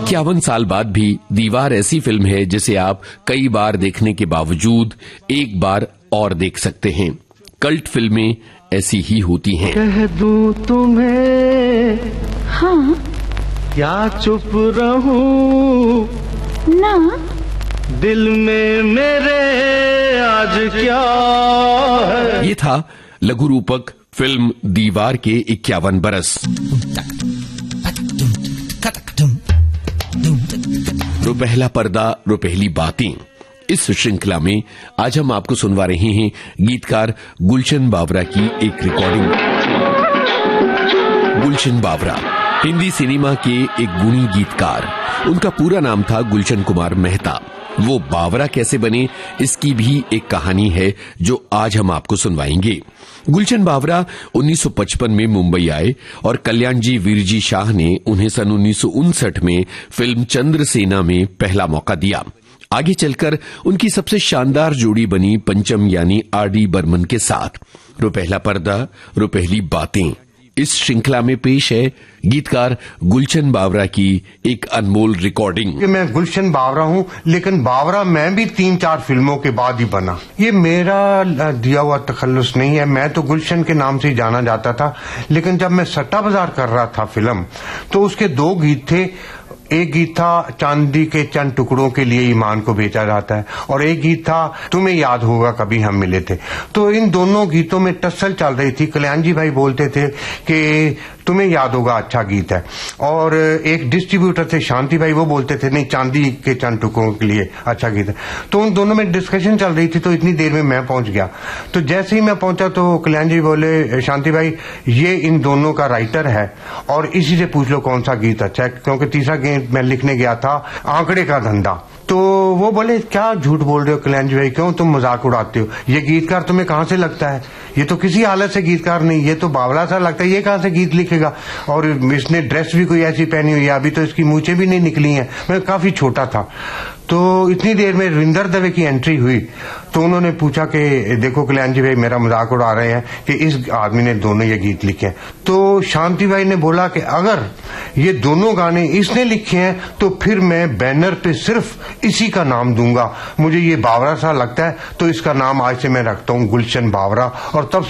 51 साल बाद भी दीवार ऐसी फिल्म है जिसे आप कई बार देखने के बावजूद एक बार और देख सकते हैं। कल्ट फिल्में ऐसी ही होती हैं। कह दूं तुम्हें हाँ क्या चुप रहूं ना, दिल में मेरे आज क्या है। ये था लघु रूपक फिल्म दीवार के 51 बरस। रुपहला पर्दा रुपहली बातें, इस श्रृंखला में आज हम आपको सुनवा रहे हैं गीतकार गुलशन बावरा की एक रिकॉर्डिंग। गुलशन बावरा हिंदी सिनेमा के एक गुणी गीतकार। उनका पूरा नाम था गुलशन कुमार मेहता। वो बावरा कैसे बने, इसकी भी एक कहानी है जो आज हम आपको सुनवाएंगे। गुलशन बावरा 1955 में मुंबई आए और कल्याण जी वीरजी शाह ने उन्हें सन 1959 में फिल्म चंद्रसेना में पहला मौका दिया। आगे चलकर उनकी सबसे शानदार जोड़ी बनी पंचम यानी आर.डी. बर्मन के साथ। रुपहला पर्दा रुपहली बातें, इस श्रृंखला में पेश है गीतकार गुलशन बावरा की एक अनमोल रिकॉर्डिंग। मैं गुलशन बावरा हूं, लेकिन बावरा मैं भी 3-4 फिल्मों के बाद ही बना। ये मेरा दिया हुआ तखल्लुस नहीं है, मैं तो गुलशन के नाम से ही जाना जाता था। लेकिन जब मैं सट्टा बाजार कर रहा था फिल्म, तो उसके 2 गीत थे। एक गीत था चांदी के चंद टुकड़ों के लिए ईमान को बेचा जाता है, और एक गीत था तुम्हें याद होगा कभी हम मिले थे। तो इन दोनों गीतों में टस्सल चल रही थी। कल्याण जी भाई बोलते थे कि तुम्हें याद होगा अच्छा गीत है, और एक डिस्ट्रीब्यूटर थे शांति भाई, वो बोलते थे नहीं चांदी के चंद टुकड़ों के लिए अच्छा गीत है। तो उन दोनों में डिस्कशन चल रही थी। तो इतनी देर में मैं पहुंच गया। तो जैसे ही मैं पहुंचा तो कल्याण जी बोले शांति भाई ये इन दोनों का राइटर है और इसी से पूछ लो कौन सा गीत अच्छा है, क्योंकि तीसरा गीत मैं लिखने गया था आंकड़े का धंधा। तो वो बोले क्या झूठ बोल रहे हो कल्याण जी भाई, क्यों तुम मजाक उड़ाते हो, ये गीतकार तुम्हें कहां से लगता है, ये तो किसी हालत से गीतकार नहीं, ये तो बावला सा लगता है, ये कहां से गीत लिखेगा, और इसने ड्रेस भी कोई ऐसी पहनी हुई है, अभी तो इसकी मूछें भी नहीं निकली हैं, मैं काफी छोटा था। तो इतनी देर में रविंदर दवे की एंट्री हुई। तो उन्होंने पूछा कि देखो कल्याण जी भाई मेरा मजाक उड़ा रहे हैं कि इस आदमी ने दोनों ये गीत लिखे हैं। तो शांति भाई ने बोला कि अगर ये दोनों गाने इसने लिखे हैं तो फिर मैं बैनर पे सिर्फ इसी का नाम दूंगा, मुझे ये बावरा सा लगता है, तो इसका नाम आज से मैं रखता हूं गुलशन बावरा। और तब